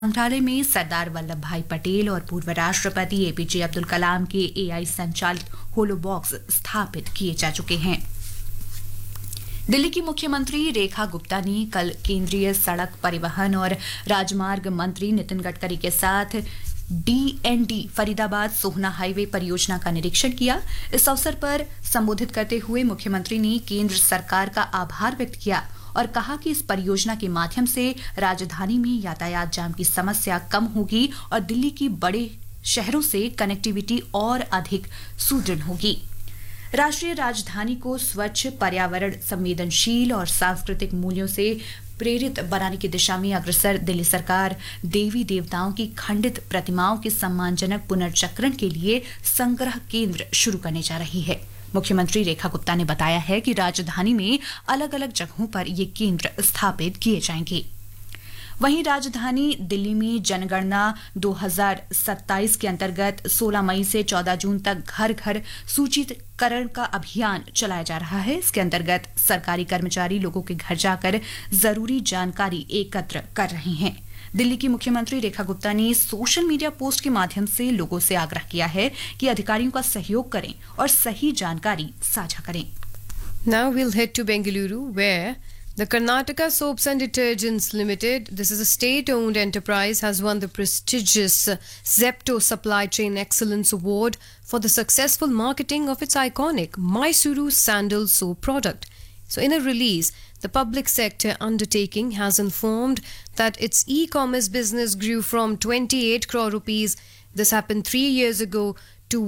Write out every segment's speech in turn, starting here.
मंत्रालय में सरदार वल्लभ भाई पटेल और पूर्व राष्ट्रपति एपीजे अब्दुल कलाम के एआई संचालित होलो बॉक्स स्थापित किए जा चुके हैं। दिल्ली की मुख्यमंत्री रेखा गुप्ता ने कल केंद्रीय सड़क परिवहन और राजमार्ग मंत्री नितिन गडकरी के साथ डीएनडी फरीदाबाद सोहना हाईवे परियोजना का निरीक्षण किया। इस अवसर पर संबोधित करते हुए मुख्यमंत्री ने केंद्र सरकार का आभार व्यक्त किया और कहा कि इस परियोजना के माध्यम से राजधानी में यातायात जाम की समस्या कम होगी और दिल्ली की बड़े शहरों से कनेक्टिविटी और अधिक सुदृढ़ होगी। राष्ट्रीय राजधानी को स्वच्छ, पर्यावरण संवेदनशील और सांस्कृतिक मूल्यों से प्रेरित बनाने की दिशा में अग्रसर दिल्ली सरकार देवी देवताओं की खंडित प्रतिमाओं के सम्मानजनक पुनर्चक्रण के लिए संग्रह केंद्र शुरू करने जा रही है। मुख्यमंत्री रेखा गुप्ता ने बताया है कि राजधानी में अलग अलग जगहों पर ये केंद्र स्थापित किए जाएंगे। वहीं राजधानी दिल्ली में जनगणना 2027 के अंतर्गत 16 मई से 14 जून तक घर घर सूचीकरण का अभियान चलाया जा रहा है। इसके अंतर्गत सरकारी कर्मचारी लोगों के घर जाकर जरूरी जानकारी एकत्र कर रहे हैं। दिल्ली की मुख्यमंत्री रेखा गुप्ता ने सोशल मीडिया पोस्ट के माध्यम से लोगों से आग्रह किया है कि अधिकारियों का सहयोग करें और सही जानकारी साझा करें। Now we'll head to Bengaluru, where the Karnataka Soaps and Detergents Limited, this is a state-owned enterprise, has won the prestigious Zepto Supply Chain Excellence Award for the successful marketing of its iconic Mysuru Sandal Soap product. So in a release, the public sector undertaking has informed that its e-commerce business grew from 28 crore rupees, this happened 3 years ago, to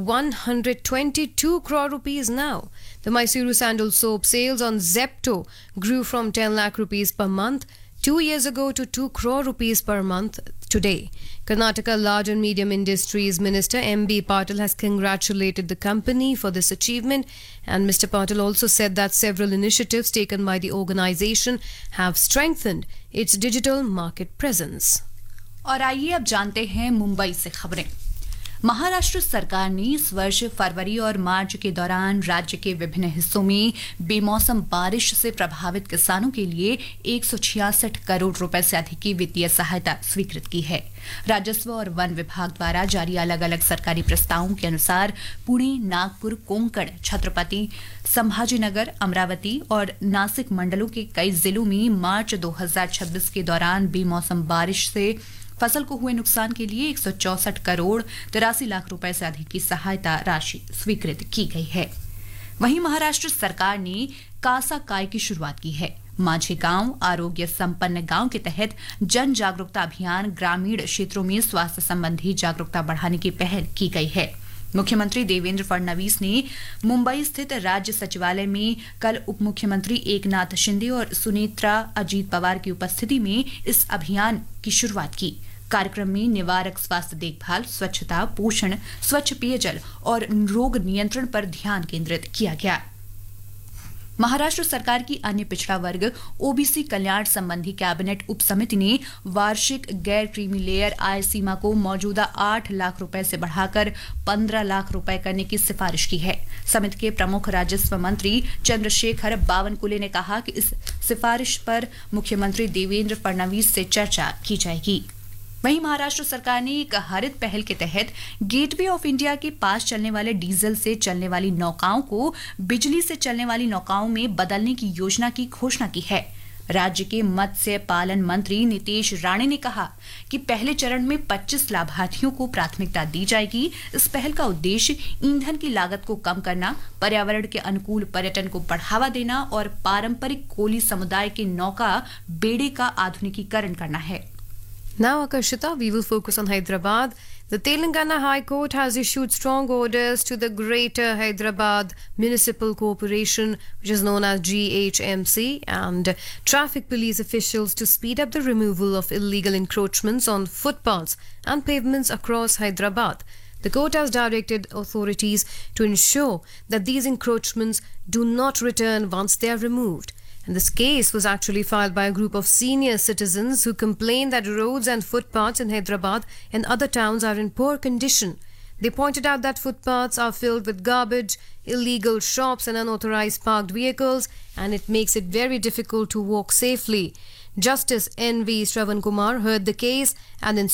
122 crore rupees now. The Mysuru Sandal Soap sales on Zepto grew from 10 lakh rupees per month 2 years ago to 2 crore rupees per month today. Karnataka Large and Medium Industries Minister M.B. Patil has congratulated the company for this achievement, and Mr. Patil also said that several initiatives taken by the organization have strengthened its digital market presence. और आइए अब जानते हैं मुंबई से खबरें। महाराष्ट्र सरकार ने इस वर्ष फरवरी और मार्च के दौरान राज्य के विभिन्न हिस्सों में बेमौसम बारिश से प्रभावित किसानों के लिए 166 करोड़ रुपए से अधिक की वित्तीय सहायता स्वीकृत की है। राजस्व और वन विभाग द्वारा जारी अलग अलग सरकारी प्रस्तावों के अनुसार पुणे, नागपुर, कोंकण, छत्रपति संभाजीनगर, अमरावती और नासिक मंडलों के कई जिलों में मार्च 2026 के दौरान बेमौसम बारिश से फसल को हुए नुकसान के लिए 164 करोड़ 83 लाख रुपए से अधिक की सहायता राशि स्वीकृत की गई है। वहीं महाराष्ट्र सरकार ने कासा काय की शुरुआत की है। माझे गांव आरोग्य संपन्न गांव के तहत जन जागरूकता अभियान ग्रामीण क्षेत्रों में स्वास्थ्य संबंधी जागरूकता बढ़ाने की पहल की गई है। मुख्यमंत्री देवेंद्र फडणवीस ने मुंबई स्थित राज्य सचिवालय में कल उप मुख्यमंत्री एकनाथ शिंदे और सुनेत्रा अजीत पवार की उपस्थिति में इस अभियान की शुरुआत की। कार्यक्रम में निवारक स्वास्थ्य देखभाल, स्वच्छता, पोषण, स्वच्छ पेयजल और रोग नियंत्रण पर ध्यान केंद्रित किया गया। महाराष्ट्र सरकार की अन्य पिछड़ा वर्ग ओबीसी कल्याण संबंधी कैबिनेट उप समिति ने वार्षिक गैर क्रीमी लेयर आय सीमा को मौजूदा 8 लाख रुपए से बढ़ाकर 15 लाख रुपए करने की सिफारिश की है। समिति के प्रमुख राजस्व मंत्री चंद्रशेखर बावनकुले ने कहा कि इस सिफारिश पर मुख्यमंत्री देवेंद्र फडणवीस से चर्चा की जाएगी। वहीं महाराष्ट्र सरकार ने एक हरित पहल के तहत गेटवे ऑफ इंडिया के पास चलने वाले डीजल से चलने वाली नौकाओं को बिजली से चलने वाली नौकाओं में बदलने की योजना की घोषणा की है। राज्य के मत्स्य पालन मंत्री नितेश राणे ने कहा कि पहले चरण में 25 लाभार्थियों को प्राथमिकता दी जाएगी। इस पहल का उद्देश्य ईंधन की लागत को कम करना, पर्यावरण के अनुकूल पर्यटन को बढ़ावा देना और पारंपरिक कोली समुदाय के नौका बेड़े का आधुनिकीकरण करना है। Now, Akarshita, we will focus on Hyderabad. The Telangana High Court has issued strong orders to the Greater Hyderabad Municipal Corporation, which is known as GHMC, and traffic police officials to speed up the removal of illegal encroachments on footpaths and pavements across Hyderabad. The court has directed authorities to ensure that these encroachments do not return once they are removed. And this case was actually filed by a group of senior citizens who complained that roads and footpaths in Hyderabad and other towns are in poor condition. They pointed out that footpaths are filled with garbage, illegal shops and unauthorized parked vehicles, and it makes it very difficult to walk safely. Justice N.V. Shravan Kumar heard the case and